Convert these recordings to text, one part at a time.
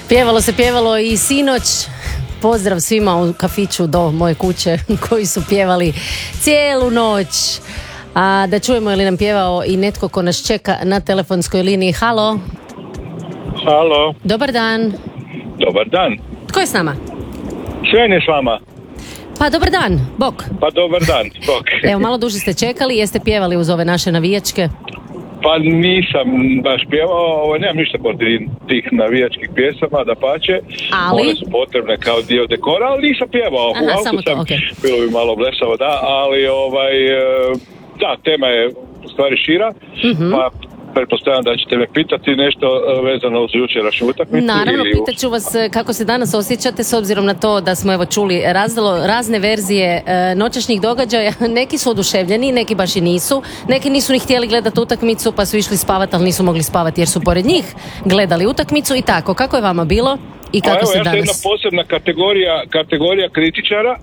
Pjevalo i sinoć. Pozdrav svima u kafiću do moje kuće koji su pjevali cijelu noć. A da čujemo je li nam pjevao i netko ko nas čeka na telefonskoj liniji. Halo. Halo. Dobar dan. Dobar dan. Tko je s nama? Sven je s vama. Pa dobar dan, bok. Pa dobar dan, bok. Evo, malo duže ste čekali, jeste pjevali uz ove naše navijačke? Pa nisam baš pjevao, nemam ništa protiv tih navijačkih pjesama, dapače. Ali? One su potrebne kao dio dekora, ali nisam pjevao. Aha, u autu samo to, sam, okay. Bilo bi malo blesavo, da, ali da, tema je u stvari šira, pa pretpostavljam da ćete me pitati nešto vezano uz jučerašnju utakmicu. Naravno, pitat ću vas kako se danas osjećate s obzirom na to da smo evo čuli razne verzije noćašnjih događaja. Neki su oduševljeni, neki baš i nisu. Neki nisu ni htjeli gledati utakmicu pa su išli spavati, ali nisu mogli spavati jer su pored njih gledali utakmicu i tako. Kako je vama bilo i kako se danas? Ja sam jedna posebna kategorija kritičara.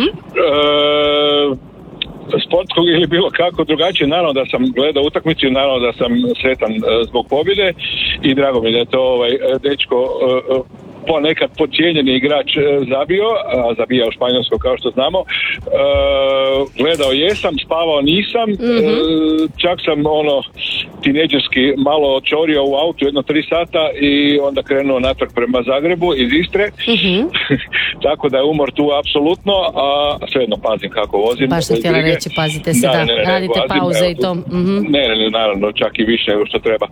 Sportskog ili bilo kako drugačije, naravno da sam gledao utakmicu i naravno da sam sretan zbog pobjede i drago mi da je to dečko ponekad podcijenjeni igrač zabio, a zabija u Španjolskoj kao što znamo. Gledao jesam, spavao nisam, čak sam tineđerski malo očorio u autu jedno 3 sata i onda krenuo natrag prema Zagrebu iz Istre. Tako da je umor tu apsolutno, a svejedno pazim kako vozim. Baš sam htjela reći, pazite se, radite pauze i to. Ne, naravno, čak i više nego što treba.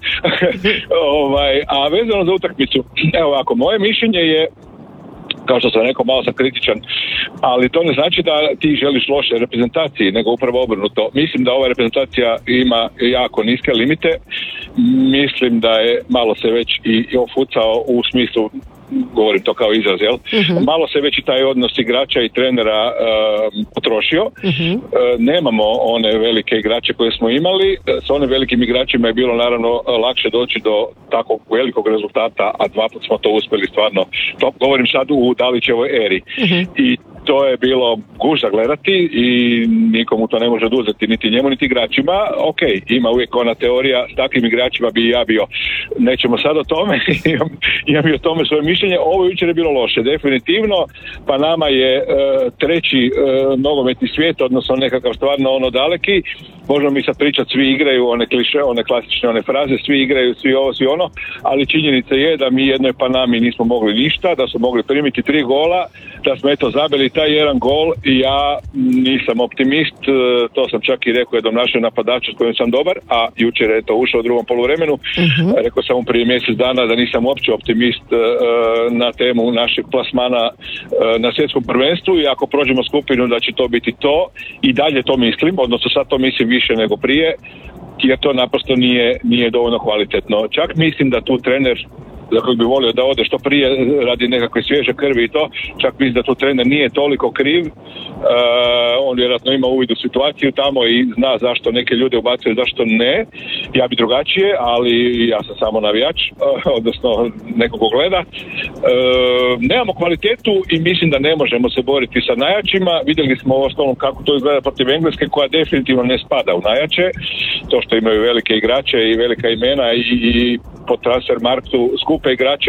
A vezano za utakmicu, evo ovako, moje mišljenje je, kao što sam rekao, malo sam kritičan, ali to ne znači da ti želiš loše reprezentaciji, nego upravo obrnuto. Mislim da ova reprezentacija ima jako niske limite, mislim da je malo se već i ofucao u smislu, govorim to kao izraz, jel? Malo se već i taj odnos igrača i trenera potrošio. Nemamo one velike igrače koje smo imali. S onim velikim igračima je bilo naravno lakše doći do takvog velikog rezultata, a 2 puta smo to uspjeli stvarno. To govorim sad u Dalićevoj eri. I to je bilo guža gledati i nikomu to ne može oduzeti, niti njemu, niti igračima. Ok, ima uvijek ona teorija, s takvim igračima bi i ja bio. Nećemo sad o tome, imam i o tome svoje mišljenje. Ovo jučer je bilo loše, definitivno. Pa nama je treći nogometni svijet, odnosno nekakav stvarno daleki. Možemo mi sad pričati, svi igraju, one kliše, one klasične one fraze, svi igraju, svi ovo, svi ono, ali činjenica je da mi jednoj Panami nismo mogli ništa, da smo mogli primiti 3 gola, da smo zabili taj jedan gol i ja nisam optimist, to sam čak i rekao jednom našem napadaču s kojim sam dobar, a jučer je to ušao u drugom poluvremenu. Rekao sam mu prije mjesec dana da nisam uopće optimist na temu našeg plasmana na svjetskom prvenstvu i ako prođemo skupinu da će to biti to i dalje to mislim, odnosno sad to mislim više nego prije, jer to naprosto nije dovoljno kvalitetno. Čak mislim da tu trener, za kojeg bi volio da ode što prije radi nekakve svježe krvi i to, čak mislim da tu trener nije toliko kriv. On vjerojatno ima uvid u situaciju tamo i zna zašto neke ljude ubacuje, zašto ne. Ja bi drugačije, ali ja sam samo navijač, odnosno nekog ko gleda. Nemamo kvalitetu i mislim da ne možemo se boriti sa najjačima. Vidjeli smo osnovno kako to izgleda protiv Engleske, koja definitivno ne spada u najjače. To što imaju velike igrače i velika imena i po transfer marktu skupe igrače,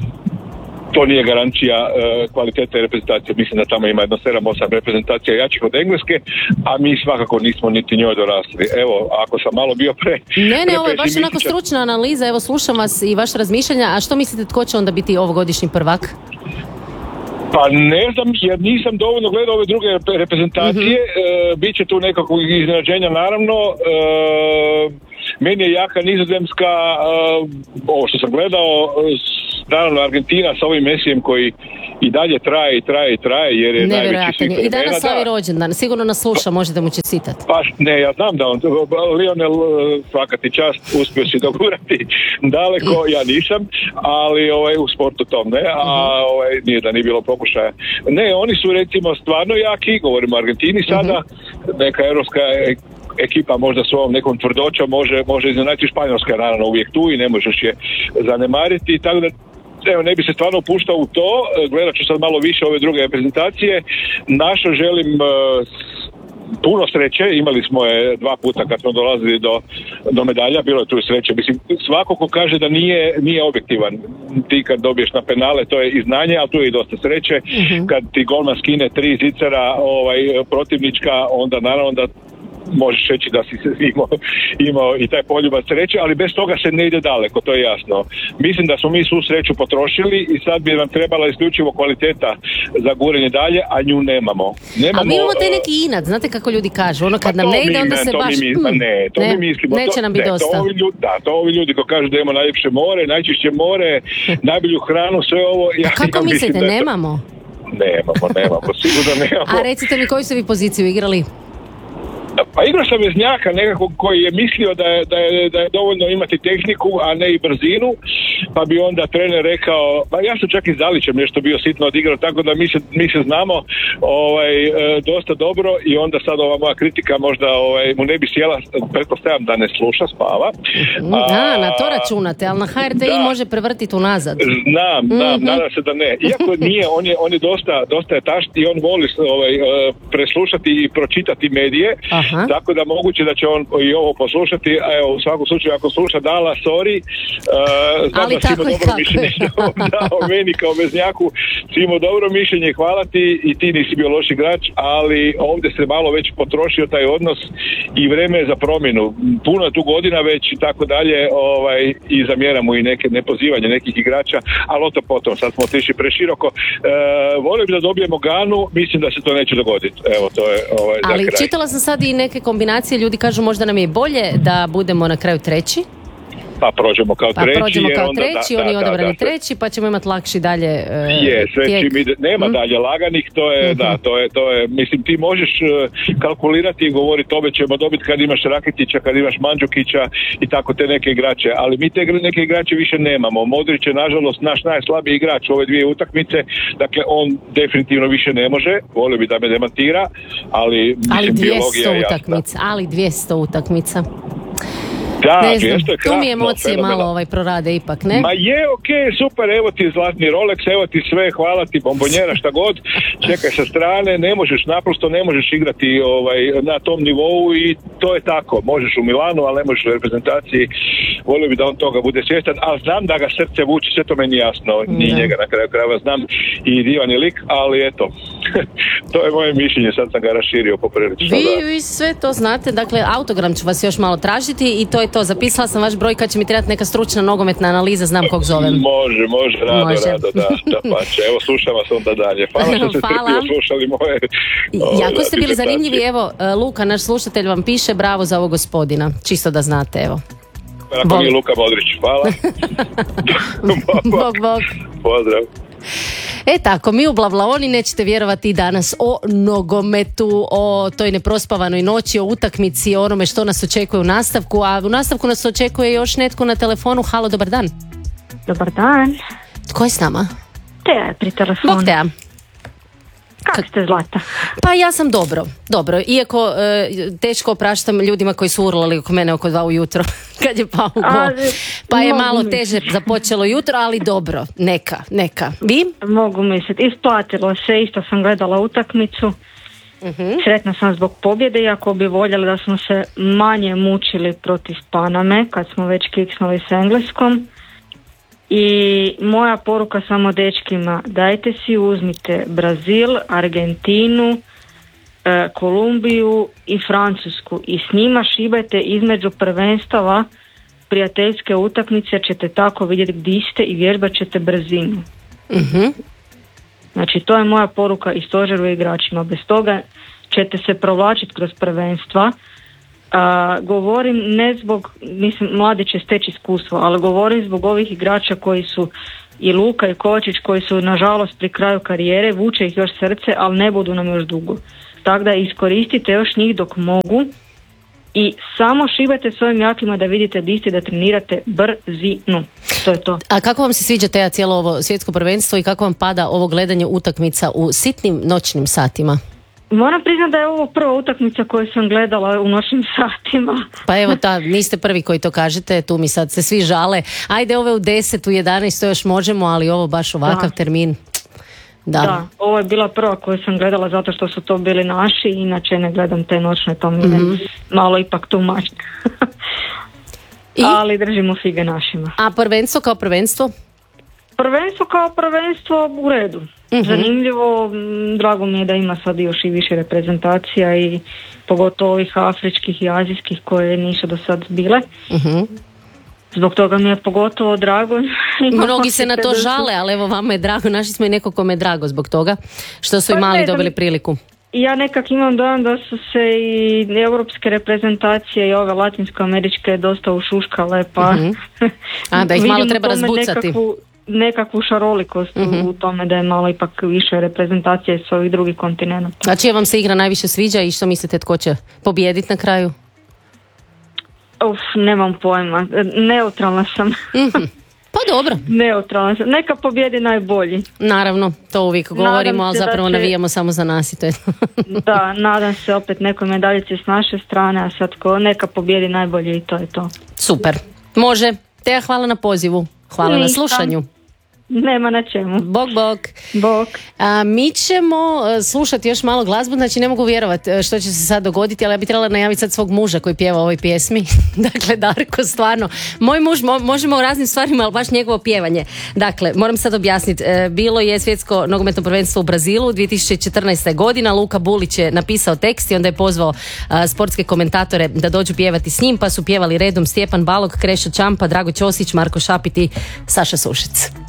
to nije garancija kvalitete reprezentacije. Mislim da tamo ima jedno 7-8 reprezentacija jačih od Engleske, a mi svakako nismo niti njoj dorasli. Evo, ako sam malo bio Ne, ovo je baš onako stručna analiza, evo slušam vas i vaše razmišljanja, a što mislite tko će onda biti ovogodišnji prvak? Pa ne znam, jer nisam dovoljno gledao ove druge reprezentacije, Biće tu nekakvog iznenađenja naravno. Meni je jaka Nizozemska, ovo što sam gledao, naravno Argentina sa ovim Mesijem koji i dalje traje jer je najveći svih vremena. I danas slavi rođendan, sigurno nas sluša, možete mu čestitati. Pa ne, ja znam da on, Lionel, svaka ti čast, uspio si dogurati daleko, ja nisam, ali u sportu tom ne, a nije da nije bilo pokušaja. Ne, oni su recimo stvarno jaki, govorimo o Argentini sada, neka europska ekipa možda svojom nekom tvrdoćom može iznenaditi. Španjolska naravno uvijek tu i ne možeš je zanemariti, tako da evo, ne bi se stvarno upuštao u to. Gledat ću sad malo više ove druge reprezentacije. Našo želim puno sreće, imali smo je 2 puta kad smo dolazili do medalja, bilo je tu sreće. Mislim, svako ko kaže da nije objektivan. Ti kad dobiješ na penale, to je i znanje, ali tu je i dosta sreće. Kad ti golman skine 3 zicera protivnička, onda naravno da možeš reći da si se imao i taj poljubac sreće, ali bez toga se ne ide daleko, to je jasno. Mislim da smo mi svu sreću potrošili i sad bi nam trebala isključivo kvaliteta za guranje dalje, a nju nemamo. Ali mi imamo taj neki inat, znate kako ljudi kažu, ono kad nam ne ide, onda se baš... mi mislimo. Neće nam biti dosta. To ovi ljudi koji kažu da imamo najljepše more, najčišće more, najbolju hranu, sve ovo... Kako mislite, nemamo? Nemamo, sigurno nemamo. A recite mi, koju ste vi poziciju igrali? Pa igrao sam veznjaka nekako koji je mislio da je dovoljno imati tehniku, a ne i brzinu, pa bi onda trener rekao, pa ja sam čak i Zalićem nešto bio sitno odigrao, tako da mi se znamo dosta dobro i onda sad ova moja kritika možda mu ne bi sjela, pretpostavljam da ne sluša, spava. Na to računate, ali na HRT može prevrtiti unazad. Znam, nadam se da ne. Iako nije, on je dosta je tašt i on voli preslušati i pročitati medije. Aha. Tako da moguće da će on i ovo poslušati. Evo, u svakom slučaju, ako sluša Dala, sorry, znam da si imao dobro mišljenje o meni kao veznjaku, si imao dobro mišljenje, hvala ti i ti nisi bio loš igrač, ali ovdje se malo već potrošio taj odnos i vreme je za promjenu. Puno je tu godina već i tako dalje, i zamjeramo i neke nepozivanje nekih igrača, ali o to potom, sad smo otišli preširoko. Volio bi da dobijemo Ganu, mislim da se to neće dogoditi. Evo, to je ali za kraj. Čitala sam sad i neke kombinacije, ljudi kažu možda nam je bolje da budemo na kraju treći. Pa prođemo kao treći, oni odabrani treći, pa ćemo imati lakši dalje nema dalje laganih, to je, mislim, ti možeš kalkulirati i govoriti ove ćemo dobiti kad imaš Raketića, kad imaš Mandžukića i tako te neke igrače, ali mi te neke igrače više nemamo. Modrić je nažalost naš najslabiji igrač u ove 2 utakmice, dakle on definitivno više ne može, volio bi da me demantira, ali mislim, biologija je jasna. Ali 200 utakmica. Da, ne znam, tu mi emocije malo prorade ipak, ne? Ma je, super, evo ti zlatni Rolex, evo ti sve, hvala ti, bombonjera, šta god, čekaj sa strane, naprosto ne možeš igrati na tom nivou i to je tako, možeš u Milanu, ali ne možeš u reprezentaciji, volio bi da on toga bude svjestan, ali znam da ga srce vuče, sve to meni jasno, ni njega na kraju krajeva znam i divan je lik, ali eto, to je moje mišljenje, sad sam ga raširio poprilično. Vi sve to znate, dakle autogram ću vas još malo tražiti i to je to, zapisala sam vaš broj, kad će mi trebati neka stručna nogometna analiza, znam kog zovem. Može, rado, da pače. Evo, slušam vas onda dalje. Hvala što ste strpljivo slušali moje... Jako ste bili zanimljivi, evo, Luka, naš slušatelj vam piše, bravo za ovog gospodina, čisto da znate, evo. Ako nije Luka Modrić, hvala. Bog. Pozdrav. Tako, mi u Blavlaoni nećete vjerovati i danas o nogometu, o toj neprospavanoj noći, o utakmici, o onome što nas očekuje u nastavku, a u nastavku nas očekuje još netko na telefonu. Halo, dobar dan. Dobar dan. Tko je s nama? Teja je pri telefonu. Bog Teja. Kako ste, Zlata? Pa ja sam dobro, iako teško opraštam ljudima koji su urlali oko mene oko 2 ujutro kad je pao gol, pa je malo teže započelo jutro, ali dobro, neka. Vi? Mogu misliti, isplatilo se, isto sam gledala utakmicu, sretna sam zbog pobjede, iako bi voljeli da smo se manje mučili protiv Paname kad smo već kiksnuli s Engleskom. I moja poruka samo dečkima, dajte si uzmite Brazil, Argentinu, Kolumbiju i Francusku i s njima šibajte između prvenstava prijateljske utakmice, ćete tako vidjeti gdje ste i vježbat ćete brzinu. Znači to je moja poruka i stožeru i igračima, bez toga ćete se provlačiti kroz prvenstva. Govorim ne zbog, mislim, mladi će steći iskustvo, ali govorim zbog ovih igrača koji su i Luka i Kovačić, koji su nažalost pri kraju karijere, vuče ih još srce, ali ne budu nam još dugo. Tako da iskoristite još njih dok mogu i samo šibajte svojim jakima da vidite di ste, da trenirate brzinu. To je to. A kako vam se sviđa Teja cijelo ovo svjetsko prvenstvo i kako vam pada ovo gledanje utakmica u sitnim noćnim satima? Moram priznati da je ovo prva utakmica koju sam gledala u noćnim satima. Pa evo, niste prvi koji to kažete, tu mi sad se svi žale. Ajde, ove u 10, u 11 to još možemo, ali ovo baš ovakav termin. Da, ovo je bila prva koju sam gledala zato što su to bili naši, inače ne gledam te noćne, to mi je malo ipak tu mač. Ali držimo fige našima. A prvenstvo kao prvenstvo? Prvenstvo kao prvenstvo u redu. Zanimljivo, drago mi je da ima sad još i više reprezentacija i pogotovo ovih afričkih i azijskih koje nisu do sad bile. Zbog toga mi je pogotovo drago. Mnogi se na to žale, ali evo vama je drago, našli smo i nekog kome je drago zbog toga što su i mali dobili priliku. Ja nekak imam dojam da su se i europske reprezentacije i ove latinsko-američke dosta ušuškale, pa A da ih malo treba razbucati. Nekakvu šarolikost u tome da je malo ipak više reprezentacije s ovih drugih kontinenta. A čija vam se igra najviše sviđa i što mislite tko će pobijediti na kraju? Nemam pojma. Neutralna sam. Pa dobro. Neutralna sam. Neka pobjedi najbolji. Naravno, to uvijek govorimo, ali zapravo navijamo samo za nas i to je. Da, nadam se opet nekoj medaljici s naše strane, a sad neka pobjedi najbolji i to je to. Super. Može. Te hvala na pozivu. Hvala na slušanju. Nema na čemu. Bog. Mi ćemo slušati još malo glazbu, znači ne mogu vjerovati što će se sad dogoditi, ali ja bi trebala najaviti sad svog muža koji pjeva ovoj pjesmi. Dakle, Darko, stvarno. Moj muž, možemo o raznim stvarima, ali baš njegovo pjevanje. Dakle, moram sad objasniti. Bilo je svjetsko nogometno prvenstvo u Brazilu 2014. godina. Luka Bulić je napisao tekst i onda je pozvao sportske komentatore da dođu pjevati s njim, pa su pjevali redom Stjepan Balog, Krešo Čampa, Drago Ćosić, Marko Šapit i Saša Sušec.